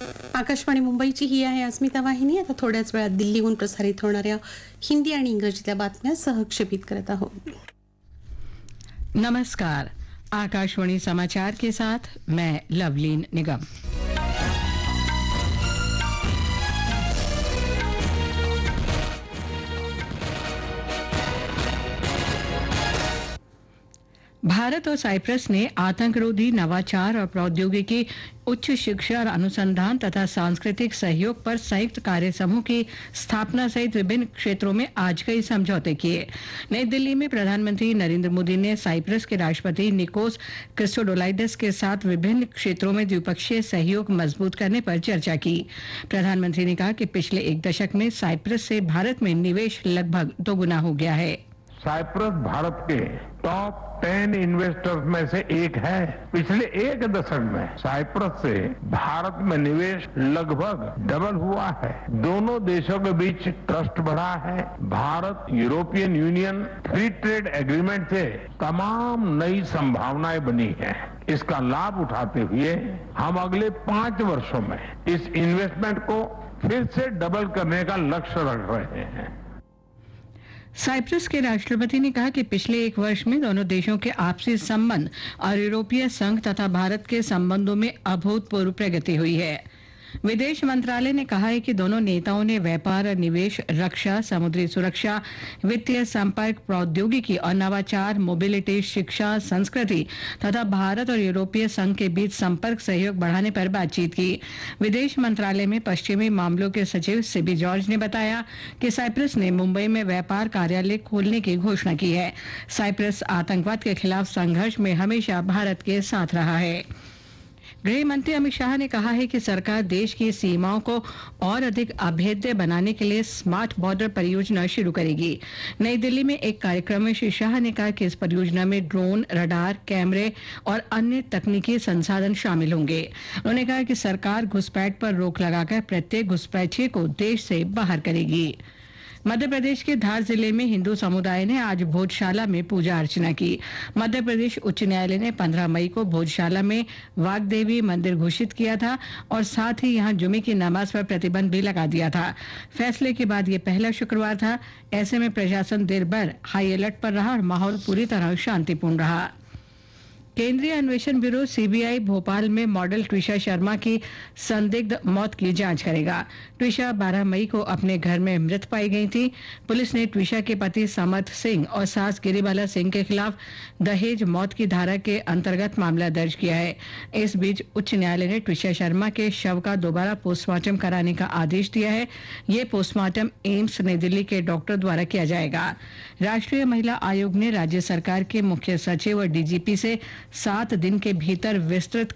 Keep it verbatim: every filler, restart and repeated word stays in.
आकाशवाणी मुंबईची ही आहे अस्मिता वाहिनी. आता थोड्याच वेळात दिल्लीहून प्रसारित होणाऱ्या हिंदी आणि इंग्रजीतल्या बातम्या सहक्षेपित करत आहोत. नमस्कार, आकाशवाणी समाचार के साथ मैं लवलीन निगम. भारत और साइप्रस ने आतंकरोधी, नवाचार और प्रौद्योगिकी, उच्च शिक्षा और अनुसंधान तथा सांस्कृतिक सहयोग पर संयुक्त कार्य समूह की स्थापना सहित विभिन्न क्षेत्रों में आज कई समझौते किए. नई दिल्ली में प्रधानमंत्री नरेंद्र मोदी ने साइप्रस के राष्ट्रपति निकोस क्रिस्टोडोलाइडस के साथ विभिन्न क्षेत्रों में द्विपक्षीय सहयोग मजबूत करने पर चर्चा की. प्रधानमंत्री ने कहा कि पिछले एक दशक में साइप्रस से भारत में निवेश लगभग दोगुना हो गया है. साइप्रस भारत के टॉप टेन इन्वेस्टर्स में से एक है. पिछले एक दशक में साइप्रस से भारत में निवेश लगभग डबल हुआ है. दोनों देशों के बीच ट्रस्ट बढ़ा है. Bharat European union free trade agreement से तमाम नई संभावनाएं बनी हैं. इसका लाभ उठाते हुए हम अगले पांच वर्षों में इस इन्वेस्टमेंट को फिर से डबल करने का लक्ष्य रख रहे हैं. साइप्रस के राष्ट्रपति ने कहा कि पिछले एक वर्ष में दोनों देशों के आपसी संबंध और यूरोपीय संघ तथा भारत के संबंधों में अभूतपूर्व प्रगति हुई है. विदेश मंत्रालय ने कहा है कि दोनों नेताओं ने व्यापार और निवेश, रक्षा, समुद्री सुरक्षा, वित्तीय संपर्क, प्रौद्योगिकी और नवाचार, मोबिलिटी, शिक्षा, संस्कृति तथा भारत और यूरोपीय संघ के बीच संपर्क सहयोग बढ़ाने पर बातचीत की. विदेश मंत्रालय में पश्चिमी मामलों के सचिव सिबी जॉर्ज ने बताया कि साइप्रस ने मुंबई में व्यापार कार्यालय खोलने की घोषणा की है. साइप्रस आतंकवाद के खिलाफ संघर्ष में हमेशा भारत के साथ रहा है. गृह मंत्री अमित शाह ने कहा है कि सरकार देश की सीमाओं को और अधिक अभेद्य बनाने के लिए स्मार्ट बॉर्डर परियोजना शुरू करेगी. नई दिल्ली में एक कार्यक्रम में श्री शाह ने कहा कि इस परियोजना में ड्रोन, रडार, कैमरे और अन्य तकनीकी संसाधन शामिल होंगे. उन्होंने कहा कि सरकार घुसपैठ पर रोक लगाकर प्रत्येक घुसपैठिए को देश से बाहर करेगी. मध्य प्रदेश के धार जिले में हिंदू समुदाय ने आज भोजशाला में पूजा अर्चना की. मध्य प्रदेश उच्च न्यायालय ने पंद्रह मई को भोजशाला में वाग्देवी मंदिर घोषित किया था और साथ ही यहां जुमे की नमाज पर प्रतिबंध भी लगा दिया था. फैसले के बाद ये पहला शुक्रवार था. ऐसे में प्रशासन देर भर हाई अलर्ट पर रहा और माहौल पूरी तरह शांतिपूर्ण रहा. केंद्रीय अन्वेषण ब्यूरो सीबीआई भोपाल में मॉडल ट्विशा शर्मा की संदिग्ध मौत की जांच करेगा. ट्विशा बारह मई को अपने घर में मृत पाई गई थी. पुलिस ने ट्विशा के पति समर्थ सिंह और सास गिरिबाला सिंह के खिलाफ दहेज मौत की धारा के अंतर्गत मामला दर्ज किया है. इस बीच उच्च न्यायालय ने ट्विशा शर्मा के शव का दोबारा पोस्टमार्टम कराने का आदेश दिया है. ये पोस्टमार्टम एम्स नई दिल्ली के डॉक्टर द्वारा किया जाएगा. राष्ट्रीय महिला आयोग ने राज्य सरकार के मुख्य सचिव और डीजीपी से सात दिन के भीतर विस्तृत